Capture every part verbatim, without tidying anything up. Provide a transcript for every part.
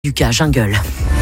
Lucas Jungle.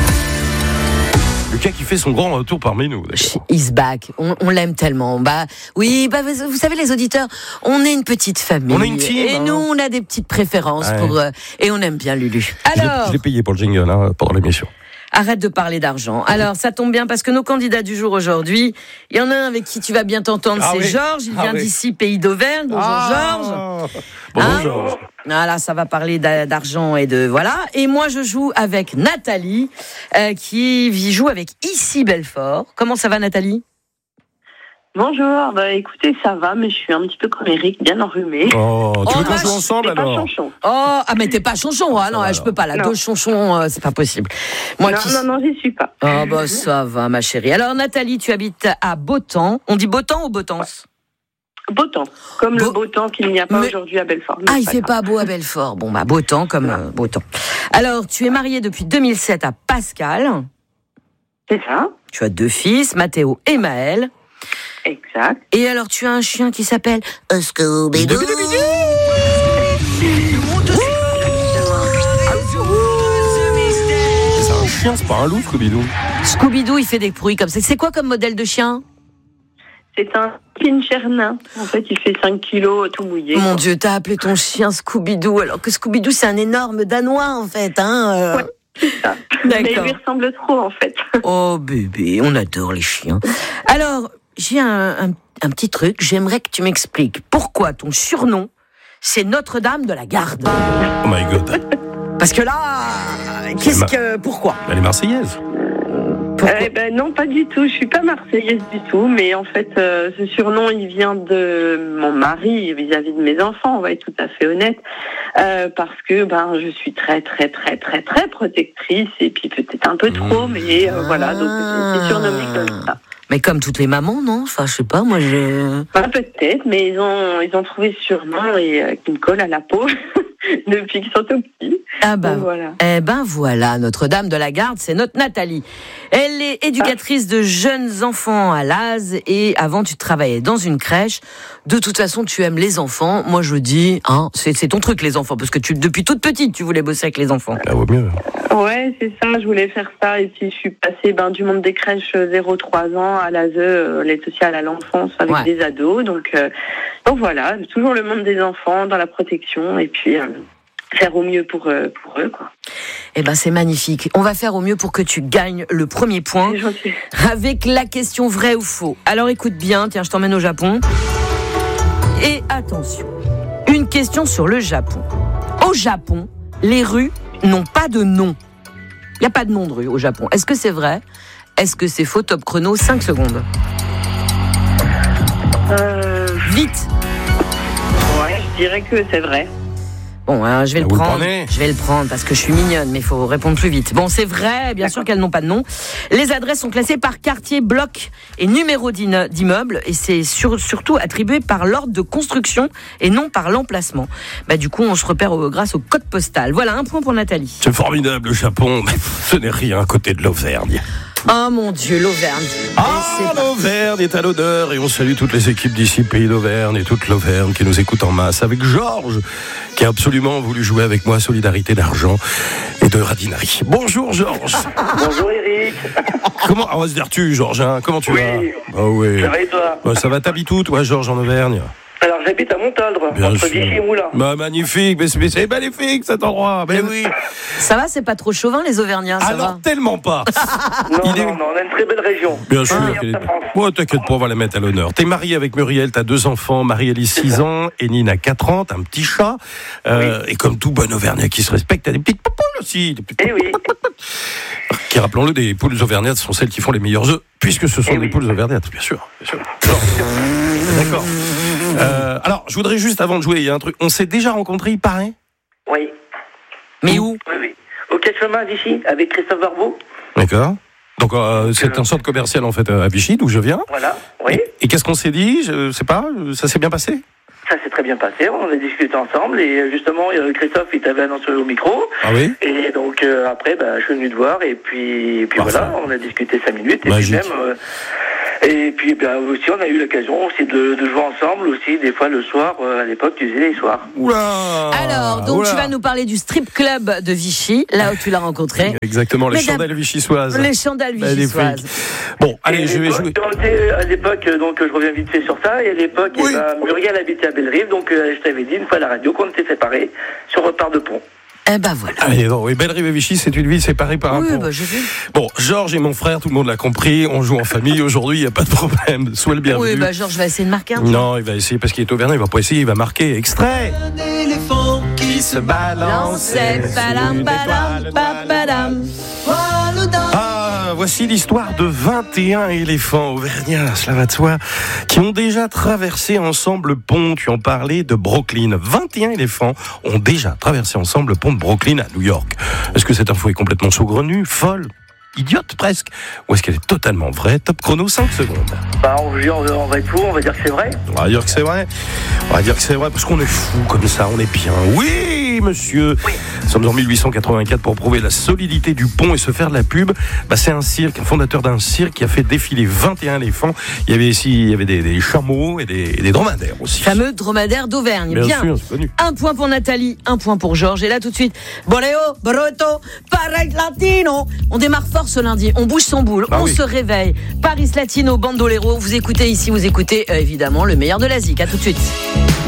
Lucas qui fait son grand retour parmi nous. He's back. On, on l'aime tellement. Bah oui, bah vous savez les auditeurs, on est une petite famille. On est une team. Et hein. nous, on a des petites préférences ouais. pour euh, et on aime bien Lulu. Alors, je l'ai payé pour le jingle hein, pendant l'émission. Arrête de parler d'argent. Alors, ça tombe bien parce que nos candidats du jour aujourd'hui, il y en a un avec qui tu vas bien t'entendre, ah c'est oui. Georges. Il ah vient oui. d'ici, pays d'Auvergne. Bonjour ah. Georges. Bonjour Hein Georges. Voilà, ça va parler d'argent et de voilà. Et moi, je joue avec Nathalie, euh, qui joue avec Issy Belfort. Comment ça va, Nathalie ? Bonjour, bah écoutez, ça va, mais je suis un petit peu comme Eric, bien enrhumée. Oh, tu Oh, veux qu'on bah, joue ensemble Pas alors chanchon. Oh, ah mais t'es pas chonchon, ah non, va, je peux pas, là, non. deux chonchons, euh, c'est pas possible. Moi non, qui... non, non, j'y suis pas. Oh bah ça va, ma chérie. Alors Nathalie, tu habites à Beautemps. On dit Beautemps ou Beautance ? Beau temps, comme Beau- le beau temps qu'il n'y a pas Mais- aujourd'hui à Belfort. Ah, il fait pas beau à Belfort. Bon bah Beautemps comme euh, Beautemps. Alors, tu es mariée depuis deux mille sept à Pascal. C'est ça, Tu as deux fils, Mathéo et Maël. exact. Et alors, tu as un chien qui s'appelle Scooby-Doo. C'est un chien, c'est pas un loup, Scooby-Doo. Scooby-Doo, il fait des bruits comme ça. C'est quoi comme modèle de chien ? C'est un pincher nain. En fait, il fait cinq kilos tout mouillé. Mon Dieu, t'as appelé ton chien Scooby-Doo, alors que Scooby-Doo, c'est un énorme Danois, en fait. Hein euh... Ouais. Ça. Mais il D'accord. lui ressemble trop, en fait. Oh bébé, on adore les chiens. Alors, j'ai un, un, un petit truc, j'aimerais que tu m'expliques pourquoi ton surnom, c'est Notre-Dame de la Garde. Oh my god. Parce que là, qu'est-ce que... Pourquoi ? Elle est marseillaise. Pourquoi Eh ben non, pas du tout. Je suis pas marseillaise du tout, mais en fait, euh, ce surnom, il vient de mon mari vis-à-vis de mes enfants. On va être tout à fait honnête, euh, parce que ben je suis très très très très très protectrice et puis peut-être un peu trop, mais euh, voilà. Donc j'ai été surnommée comme ça. Mais comme toutes les mamans, non ? Enfin, je sais pas, moi, je... Bah, peut-être, mais ils ont ils ont trouvé ce surnom et euh, qui me colle à la peau depuis qu'ils sont tout petits. Ah bah, Donc, voilà. eh ben voilà, Notre-Dame de la Garde, c'est notre Nathalie. Elle est éducatrice de jeunes enfants à Laz et avant tu travaillais dans une crèche. De toute façon, tu aimes les enfants. Moi, je dis, hein, c'est, c'est ton truc les enfants, parce que tu, depuis toute petite, tu voulais bosser avec les enfants. Ça vaut mieux. Ouais, c'est ça, je voulais faire ça. Et puis, je suis passée ben, du monde des crèches zéro trois ans à l'A S E, euh, l'aide sociale à l'enfance avec Ouais. des ados. Donc, euh, donc voilà, toujours le monde des enfants, dans la protection, et puis euh, faire au mieux pour, euh, pour eux, quoi. Eh ben, c'est magnifique. On va faire au mieux pour que tu gagnes le premier point C'est gentil. avec la question vrai ou faux. Alors, écoute bien, tiens, je t'emmène au Japon. Et attention, une question sur le Japon. Au Japon, les rues n'ont pas de nom. Il n'y a pas de nom de rue au Japon. Est-ce que c'est vrai ? Est-ce que c'est faux ? Top chrono, cinq secondes. Euh, Vite. ouais, je dirais que c'est vrai. Bon, alors je vais Ah, le vous le prendre. prenez ? Je vais le prendre parce que je suis mignonne, mais il faut répondre plus vite. Bon, c'est vrai, bien sûr qu'elles n'ont pas de nom. Les adresses sont classées par quartier, bloc et numéro d'in- d'immeuble, et c'est sur- surtout attribué par l'ordre de construction et non par l'emplacement. Bah, du coup, on se repère au- grâce au code postal. Voilà, un point pour Nathalie. C'est formidable le Japon, mais ce n'est rien à côté de l'Auvergne. Oh mon Dieu, l'Auvergne. Ah, Et c'est pas- l'Auvergne est à l'honneur et on salue toutes les équipes d'ici, Pays d'Auvergne et toute l'Auvergne qui nous écoute en masse avec Georges qui a absolument voulu jouer avec moi Solidarité d'argent et de radinari. Bonjour Georges. Bonjour Eric, Comment ah, on va se dire tu Georges hein, comment tu Oui. vas? Ah oui. ça va et toi? Bah, ça va, t'habites où toi Georges en Auvergne? Alors j'habite à Montaldre, Bien entre sûr. Vichy et Moulins. Bah magnifique, mais c'est, mais c'est magnifique cet endroit. Mais oui. Ça va, c'est pas trop chauvin les Auvergnats, ça Alors va. tellement pas. Non, Il est- non, non, on a une très belle région. Bien sûr. Ah, qu'elle est- la France. Ouais, t'inquiète pas, on va la mettre à l'honneur. T'es marié avec Muriel, t'as deux enfants. Marie-Elle a six ans, Enine a quatre ans, t'as un petit chat. Euh, Et comme tout bon Auvergnat qui se respecte, t'as des petites poupoules aussi. Des petites Eh oui, Qui, rappelons-le, des poules auvergnates sont celles qui font les meilleurs œufs, puisque ce sont Eh des oui. poules auvergnates, bien sûr. Bien sûr. D'accord. Euh, alors, je voudrais juste, avant de jouer, il y a un truc. On s'est déjà rencontrés, il paraît? oui, Mais où ? oui, oui. Au Cachema à Vichy, avec Christophe Barbeau. D'accord. Donc, euh, c'est un centre commercial, en fait, à Vichy, d'où je viens. Voilà, oui. Et, et qu'est-ce qu'on s'est dit? Je sais pas, ça s'est bien passé? Ça s'est très bien passé, on a discuté ensemble et justement euh, Christophe il t'avait annoncé au micro. Ah oui? Et donc euh, après bah, je suis venu te voir et puis, et puis Parfait. voilà, on a discuté cinq minutes et Magique. puis même euh, Et puis ben, aussi, on a eu l'occasion aussi de, de jouer ensemble aussi, des fois le soir, euh, à l'époque, tu faisais les soirs. Oula. Alors, donc Oula. tu vas nous parler du strip club de Vichy, là où tu l'as rencontré. Exactement, les Mesdames, chandelles vichysoises. Les chandelles Bah, des vichysoises. Bon, allez, Et je vais l'époque, jouer. on était à l'époque, euh, donc je reviens vite fait sur ça, et à l'époque, Oui. eh ben, Muriel habitait à Bellerive, donc euh, je t'avais dit une fois à la radio qu'on était séparés sur Repart de Pont. Eh ben voilà. Allez, non, oui, Bellerive et Vichy, c'est une ville séparée par un Oui, pont. bah j'ai vu. Bon, Georges et mon frère, tout le monde l'a compris, on joue en famille aujourd'hui, il n'y a pas de problème. Sois le bienvenu. Oui, bah Georges va essayer de marquer un peu. Non, il va essayer parce qu'il est auvergnat, il va pas essayer, il va marquer. Extrait. Un éléphant qui se balançait Lancez, palam, palam, papadam. Ah, voici l'histoire de vingt et un éléphants auvergnats, cela va de soi, qui ont déjà traversé ensemble le pont, tu en parlais, de Brooklyn. vingt et un éléphants ont déjà traversé ensemble le pont de Brooklyn à New York. Est-ce que cette info est complètement saugrenue, folle, idiote presque, ou est-ce qu'elle est totalement vraie? Top chrono, cinq secondes. Bah, on, on, on va être fou, on va dire que c'est vrai. On va dire que c'est vrai. On va dire que c'est vrai parce qu'on est fou comme ça, on est bien. Oui, monsieur. Oui. Nous sommes en mille huit cent quatre-vingt-quatre pour prouver la solidité du pont et se faire de la pub. Bah, c'est un cirque, un fondateur d'un cirque qui a fait défiler vingt et un éléphants. Il y avait ici, il y avait des, des chameaux et des, et des dromadaires aussi. Fameux dromadaire d'Auvergne. Bien, Bien. sûr, c'est connu. Un point pour Nathalie, un point pour Georges. Et là, tout de suite, Boleo, Broto, Paris Latino. On démarre fort ce lundi. On bouge son boule, Ah on oui. se réveille. Paris Latino, Bandolero. Vous écoutez ici, vous écoutez euh, évidemment le meilleur de la zik. À tout de suite.